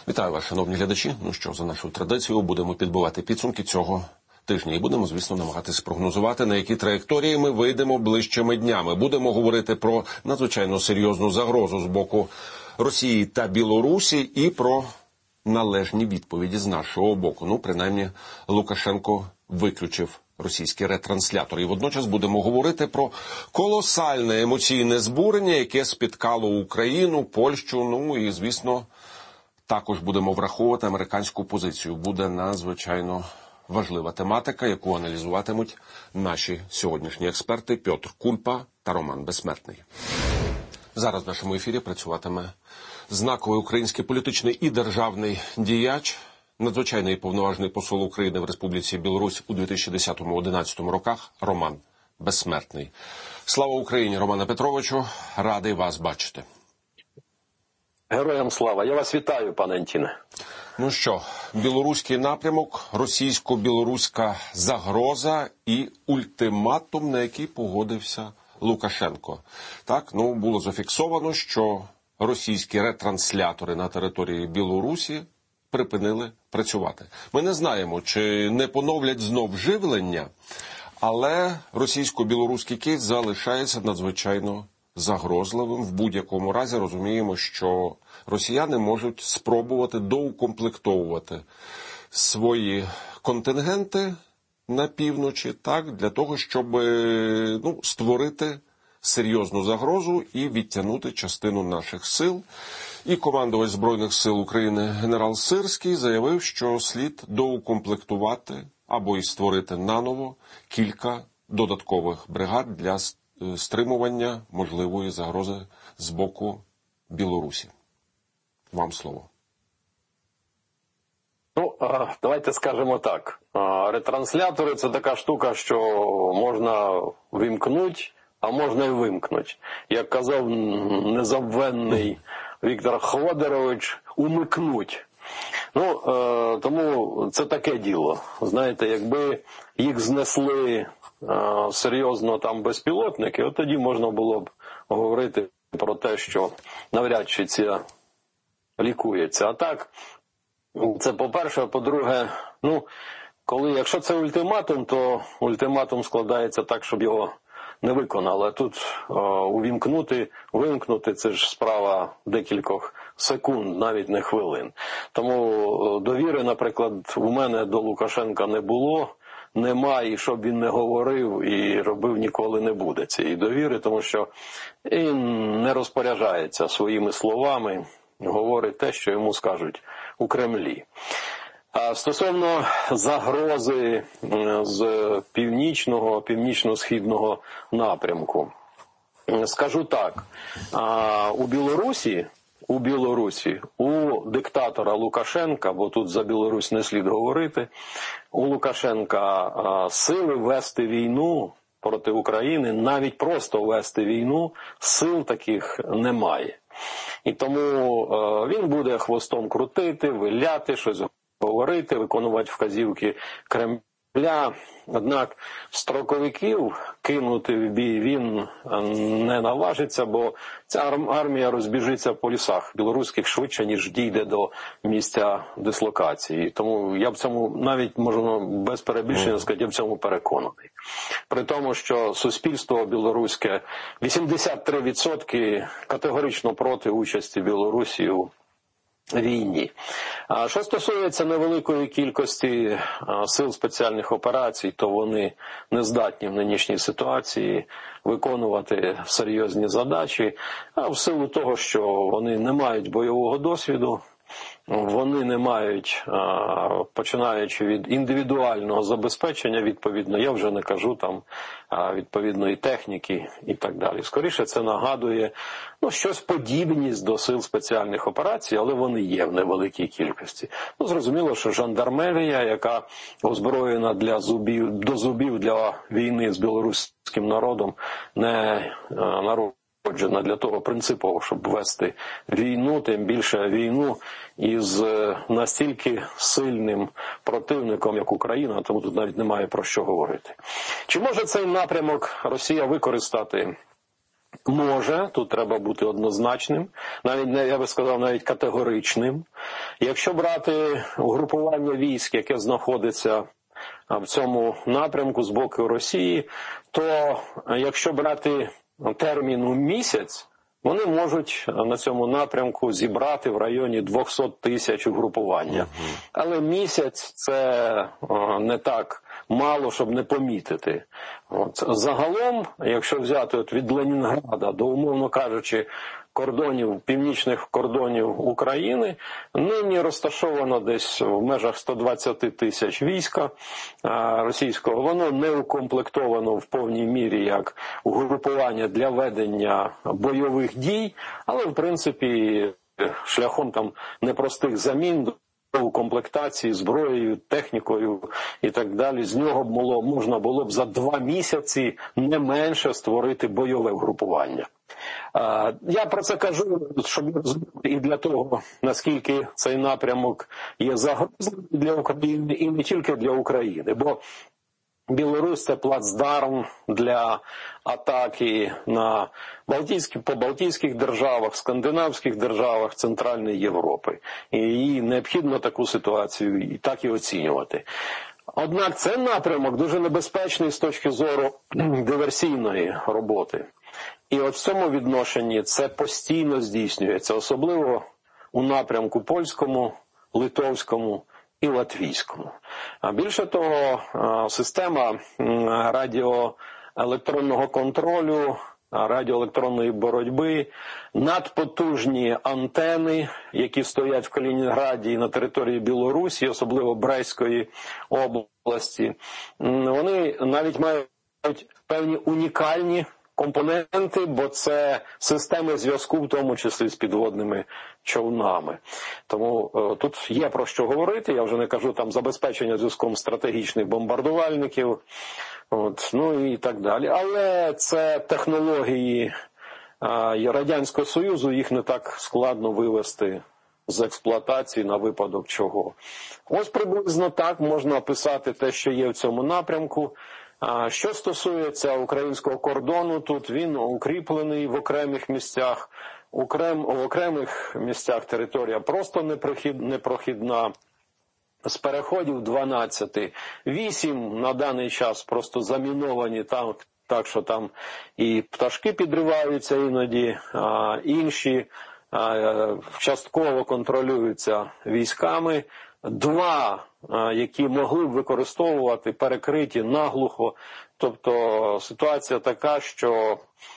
Вітаю вас, шановні глядачі. Ну що, за нашою традицією, будемо підбивати підсумки цього тижня. І будемо, звісно, намагатися прогнозувати, на які траєкторії ми вийдемо ближчими днями. Будемо говорити про надзвичайно серйозну загрозу з боку Росії та Білорусі і про належні відповіді з нашого боку. Ну, принаймні, Лукашенко виключив російські ретранслятори. І водночас будемо говорити про колосальне емоційне збурення, яке спіткало Україну, Польщу, ну і, звісно, також будемо враховувати американську позицію. Буде надзвичайно важлива тематика, яку аналізуватимуть наші сьогоднішні експерти Петр Кульпа та Роман Безсмертний. Зараз в нашому ефірі працюватиме знаковий український політичний і державний діяч, надзвичайний і повноважний посол України в Республіці Білорусь у 2010-2011 роках Роман Безсмертний. Слава Україні, Романе Петровичу, радий вас бачити. Героям слава. Я вас вітаю, пане Антіне. Ну що, білоруський напрямок, російсько-білоруська загроза і ультиматум, на який погодився Лукашенко. Так, ну, було зафіксовано, що російські ретранслятори на території Білорусі припинили працювати. Ми не знаємо, чи не поновлять знов живлення, але російсько-білоруський кейс залишається надзвичайно загрозливим. В будь-якому разі розуміємо, що росіяни можуть спробувати доукомплектовувати свої контингенти на півночі, так, для того, щоб створити серйозну загрозу і відтягнути частину наших сил. І командувач Збройних сил України генерал Сирський заявив, що слід доукомплектувати або і створити наново кілька додаткових бригад для стримування можливої загрози з боку Білорусі. Вам слово. Ну, давайте скажемо так. Ретранслятори – це така штука, що можна вимкнути, а можна і вимкнути. Як казав незабвенний Віктор Ходорович, умикнуть. Ну, тому це таке діло. Знаєте, якби їх знесли серйозно там безпілотники, от тоді можна було б говорити про те, що навряд чи це лікується. А так, це по-перше, а по-друге, якщо це ультиматум, то ультиматум складається так, щоб його не виконали. А тут вимкнути – це ж справа декількох секунд, навіть не хвилин. Тому довіри, наприклад, у мене до Лукашенка не було, немає, і щоб він не говорив і робив, ніколи не буде цієї довіри, тому що він не розпоряджається своїми словами, говорить те, що йому скажуть у Кремлі. А стосовно загрози з північно-східного напрямку, скажу так, у Білорусі, у диктатора Лукашенка, бо тут за Білорусь не слід говорити, у Лукашенка сили вести війну проти України, навіть просто вести війну, сил таких немає. І тому він буде хвостом крутити, виляти, щось говорити, виконувати вказівки Кремля. Однак строковиків кинути в бій він не наважиться, бо ця армія розбіжиться по лісах білоруських швидше, ніж дійде до місця дислокації. Тому я в цьому, навіть можна без перебільшення сказати, я в цьому переконаний. При тому, що суспільство білоруське 83% категорично проти участі Білорусі у війні. А що стосується невеликої кількості сил спеціальних операцій, то вони не здатні в нинішній ситуації виконувати серйозні задачі, а в силу того, що вони не мають бойового досвіду, вони не мають, починаючи від індивідуального забезпечення, відповідно, я вже не кажу там відповідної техніки і так далі. Скоріше це нагадує щось подібність до сил спеціальних операцій, але вони є в невеликій кількості. Зрозуміло, що жандармерія, яка озброєна до зубів для війни з білоруським народом, не народжена для того принципово, щоб вести війну, тим більше війну із настільки сильним противником, як Україна, тому тут навіть немає про що говорити. Чи може цей напрямок Росія використати Може, тут треба бути однозначним, навіть, я би сказав, навіть категоричним. Якщо брати угрупування військ, яке знаходиться в цьому напрямку з боку Росії, то якщо брати термін у місяць, вони можуть на цьому напрямку зібрати в районі 200 тисяч угрупування. Але місяць – це не так мало, щоб не помітити. Загалом, якщо взяти від Ленінграда до, умовно кажучи, північних кордонів України, нині розташовано десь в межах 120 тисяч війська російського. Воно не укомплектовано в повній мірі як угрупування для ведення бойових дій, але в принципі шляхом там непростих замін, комплектації, зброєю, технікою і так далі, з нього можна було б за 2 місяці не менше створити бойове угрупування. Я про це кажу, щоб і для того, наскільки цей напрямок є загрозою для України і не тільки для України, бо Білорусь – це плацдарм для атаки по Балтійських державах, скандинавських державах Центральної Європи. І їй необхідно таку ситуацію і так і оцінювати. Однак цей напрямок дуже небезпечний з точки зору диверсійної роботи. І от в цьому відношенні це постійно здійснюється, особливо у напрямку польському, литовському і латвійському. А більше того, система радіоелектронного контролю, радіоелектронної боротьби, надпотужні антени, які стоять в Калінінграді і на території Білорусі, особливо Брестської області, вони навіть мають певні унікальні компоненти, бо це системи зв'язку, в тому числі з підводними човнами. Тому тут є про що говорити, я вже не кажу там забезпечення зв'язком стратегічних бомбардувальників, ну і так далі. Але це технології Радянського Союзу, їх не так складно вивести з експлуатації на випадок чого. Ось приблизно так можна описати те, що є в цьому напрямку. Що стосується українського кордону, тут він укріплений в окремих місцях. В окремих місцях територія просто непрохідна. З переходів 12, 8 на даний час просто заміновані так що там і пташки підриваються іноді, а інші частково контролюються військами. 2, які могли б використовувати, перекриті наглухо. Тобто ситуація така, що,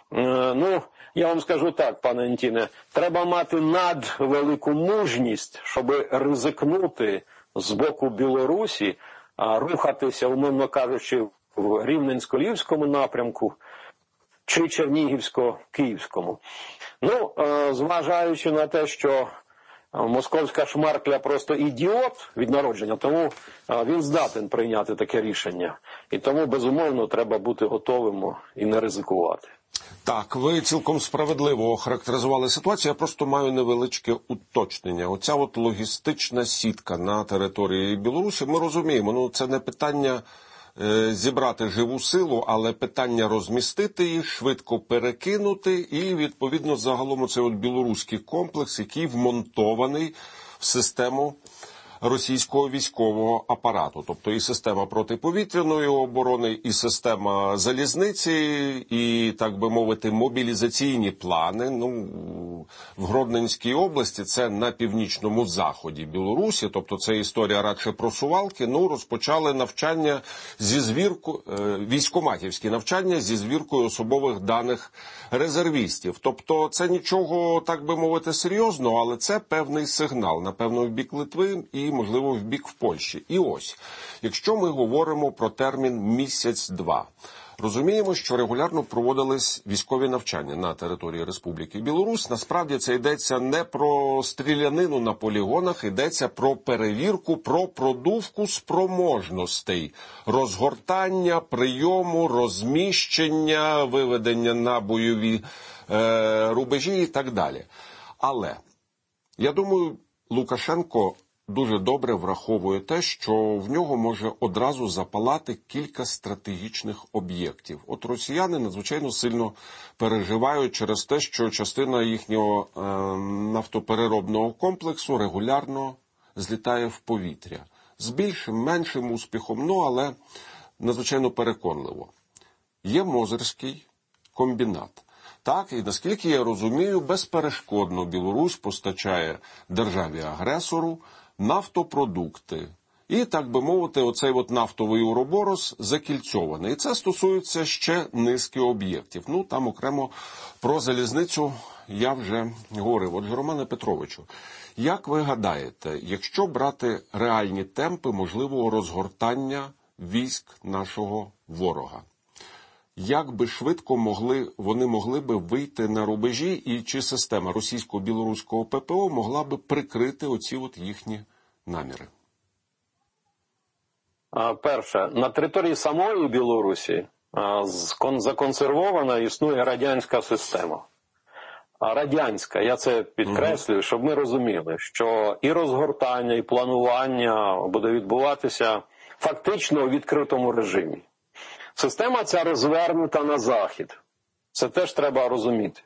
я вам скажу так, пане Антіне, треба мати надвелику мужність, щоб ризикнути з боку Білорусі, рухатися, умовно кажучи, в Рівненсько-Львівському напрямку чи Чернігівсько-Київському. Зважаючи на те, що московська шмаркля просто ідіот від народження, тому він здатен прийняти таке рішення. І тому, безумовно, треба бути готовим і не ризикувати. Так, ви цілком справедливо охарактеризували ситуацію, я просто маю невеличке уточнення. Оця логістична сітка на території Білорусі, ми розуміємо, це не питання зібрати живу силу, але питання розмістити її, швидко перекинути і, відповідно, загалом оцей білоруський комплекс, який вмонтований в систему російського військового апарату. Тобто і система протиповітряної оборони, і система залізниці, і, так би мовити, мобілізаційні плани. В Гродненській області, це на північному заході Білорусі, тобто це історія радше про Сувалки, розпочали навчання військоматівські навчання зі звіркою особових даних резервістів. Тобто це нічого, так би мовити, серйозного, але це певний сигнал, напевно, в бік Литви і, можливо, в бік в Польщі. І ось, якщо ми говоримо про термін місяць-два, розуміємо, що регулярно проводились військові навчання на території Республіки Білорусь. Насправді це йдеться не про стрілянину на полігонах, йдеться про перевірку, про продувку спроможностей, розгортання, прийому, розміщення, виведення на бойові рубежі і так далі. Але, я думаю, Лукашенко дуже добре враховує те, що в нього може одразу запалати кілька стратегічних об'єктів. От росіяни надзвичайно сильно переживають через те, що частина їхнього нафтопереробного комплексу регулярно злітає в повітря. З більшим, меншим успіхом, але надзвичайно переконливо. Є Мозирський комбінат. Так, і наскільки я розумію, безперешкодно Білорусь постачає державі-агресору нафтопродукти. І, так би мовити, оцей нафтовий уроборос закільцьований. І це стосується ще низки об'єктів. Там окремо про залізницю я вже говорив. Отже, Романе Петровичу, як ви гадаєте, якщо брати реальні темпи можливого розгортання військ нашого ворога, як би швидко вони могли би вийти на рубежі, і чи система російсько-білоруського ППО могла би прикрити оці їхні наміри? Перше, на території самої Білорусі законсервована існує радянська система. Радянська, я це підкреслюю, щоб ми розуміли, що і розгортання, і планування буде відбуватися фактично у відкритому режимі. Система ця розвернута на захід. Це теж треба розуміти.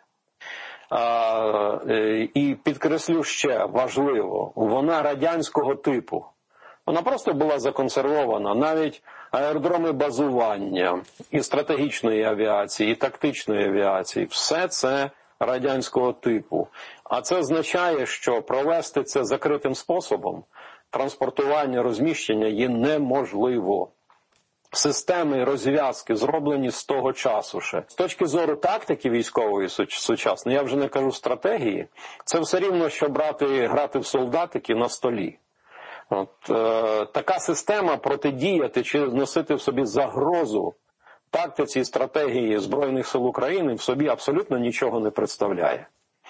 І підкреслю ще важливо, вона радянського типу. Вона просто була законсервована. Навіть аеродроми базування і стратегічної авіації, і тактичної авіації – все це радянського типу. А це означає, що провести це закритим способом, транспортування, розміщення є неможливо. Системи розв'язки зроблені з того часу ще. З точки зору тактики військової сучасної, я вже не кажу стратегії, це все рівно, що грати в солдатики на столі. Така система протидіяти чи носити в собі загрозу тактиці і стратегії Збройних сил України в собі абсолютно нічого не представляє.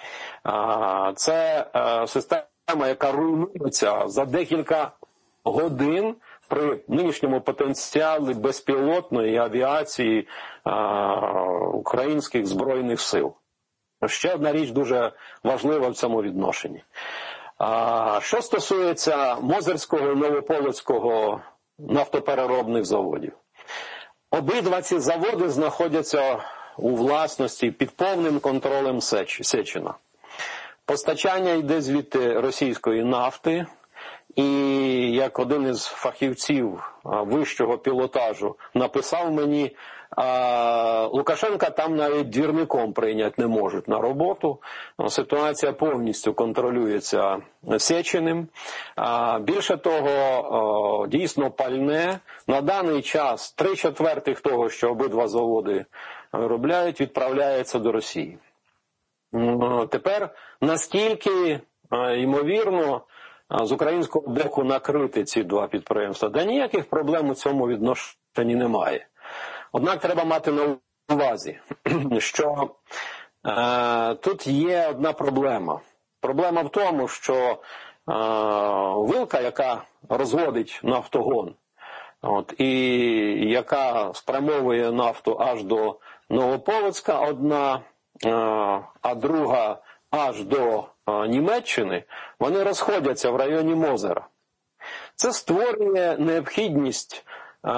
Це система, яка руйнується за декілька годин при нинішньому потенціалі безпілотної авіації українських Збройних сил. Ще одна річ дуже важлива в цьому відношенні. Що стосується Мозирського і Новополоцького нафтопереробних заводів. Обидва ці заводи знаходяться у власності під повним контролем Сечина. Постачання йде звідти російської нафти, і як один із фахівців вищого пілотажу написав мені, Лукашенка там навіть двірником прийняти не можуть на роботу. Ситуація повністю контролюється Сеченим. Більше того, дійсно пальне. На даний час 3/4 того, що обидва заводи виробляють, відправляється до Росії. Тепер наскільки, ймовірно, з українського боку накрити ці два підприємства? Да ніяких проблем у цьому відношенні немає. Однак треба мати на увазі, що тут є одна проблема. Проблема в тому, що вилка, яка розводить нафтогон, і яка спрямовує нафту аж до Новополоцька одна, а друга аж до Німеччини, вони розходяться в районі Мозера. Це створює необхідність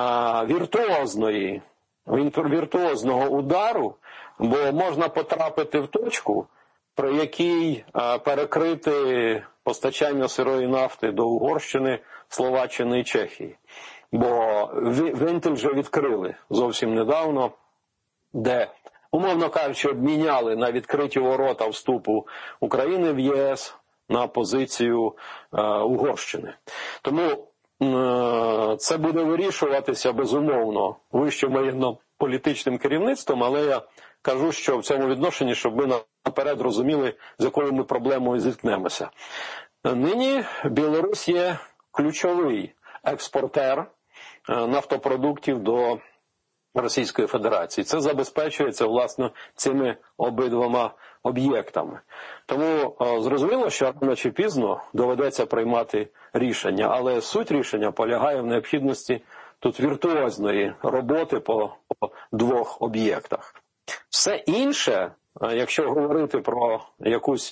віртуозного удару, бо можна потрапити в точку, при якій перекрити постачання сирої нафти до Угорщини, Словаччини і Чехії. Бо вентиль вже відкрили зовсім недавно, де, умовно кажучи, обміняли на відкриті ворота вступу України в ЄС на позицію Угорщини. Тому це буде вирішуватися, безумовно, вищим воєнно-політичним керівництвом, але я кажу, що в цьому відношенні, щоб ми наперед розуміли, з якою ми проблемою зіткнемося. Нині Білорусь є ключовий експортер нафтопродуктів до Російської Федерації. Це забезпечується, власне, цими обидвома об'єктами. Тому зрозуміло, що рано чи пізно доведеться приймати рішення, але суть рішення полягає в необхідності тут віртуозної роботи по двох об'єктах. Все інше, якщо говорити про якусь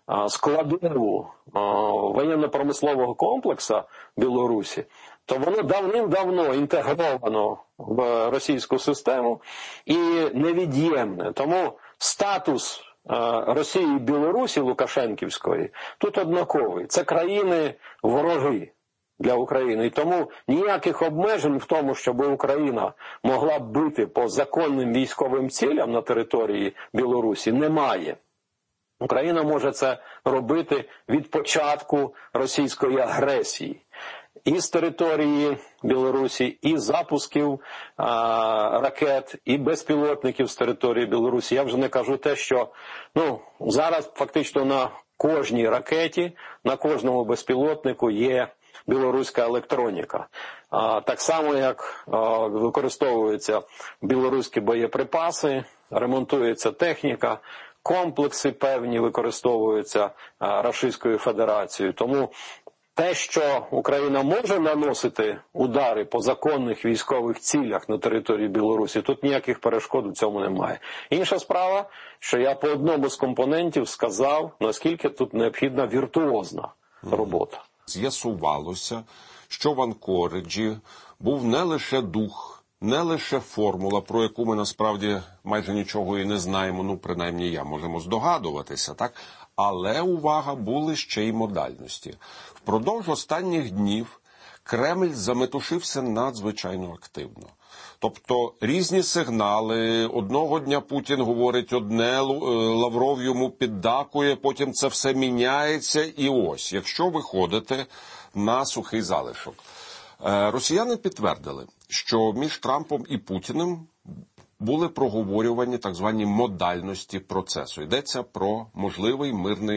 складову воєнно-промислового комплексу Білорусі, то воно давним-давно інтегровано в російську систему і невід'ємне. Тому статус Росії і Білорусі Лукашенківської тут однаковий. Це країни вороги для України. І тому ніяких обмежень в тому, щоб Україна могла бити по законним військовим цілям на території Білорусі, немає. Україна може це робити від початку російської агресії. І з території Білорусі, і запусків ракет, і безпілотників з території Білорусі. Я вже не кажу те, що зараз фактично на кожній ракеті, на кожному безпілотнику є білоруська електроніка. Так само, як використовуються білоруські боєприпаси, ремонтується техніка, комплекси певні використовуються Російською Федерацією. Тому те, що Україна може наносити удари по законних військових цілях на території Білорусі, тут ніяких перешкод у цьому немає. Інша справа, що я по одному з компонентів сказав, наскільки тут необхідна віртуозна робота. З'ясувалося, що в Анкориджі був не лише дух, не лише формула, про яку ми насправді майже нічого і не знаємо, принаймні можемо здогадуватися, так? Але, увага, були ще й модальності. Впродовж останніх днів Кремль заметушився надзвичайно активно. Тобто різні сигнали, одного дня Путін говорить одне, Лавров йому піддакує, потім це все міняється. І ось, якщо виходити на сухий залишок. Росіяни підтвердили, що між Трампом і Путіним були проговорювані так звані модальності процесу. Йдеться про можливий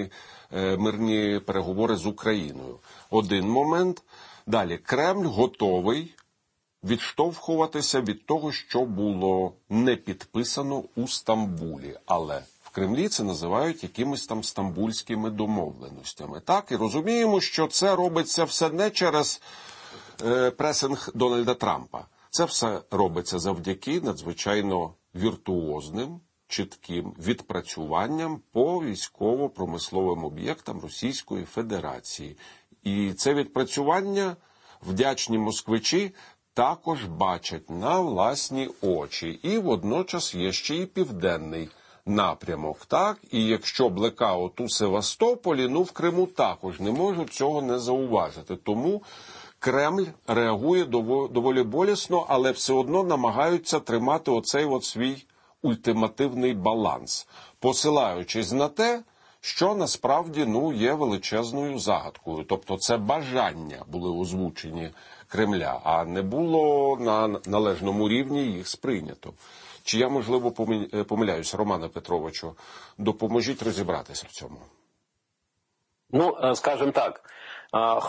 мирні переговори з Україною. Один момент. Далі, Кремль готовий відштовхуватися від того, що було не підписано у Стамбулі. Але в Кремлі це називають якимись там стамбульськими домовленостями. Так, і розуміємо, що це робиться все не через пресинг Дональда Трампа. Це все робиться завдяки надзвичайно віртуозним, чітким відпрацюванням по військово-промисловим об'єктам Російської Федерації. І це відпрацювання вдячні москвичі також бачать на власні очі. І водночас є ще й південний напрямок. Так? І якщо блекаут у Севастополі, в Криму також не можуть цього не зауважити. Тому Кремль реагує доволі болісно, але все одно намагаються тримати оцей свій ультимативний баланс, посилаючись на те, що насправді є величезною загадкою. Тобто це бажання були озвучені Кремля, а не було на належному рівні їх сприйнято. Чи я, можливо, помиляюся, Романе Петровичу? Допоможіть розібратися в цьому. Скажімо так,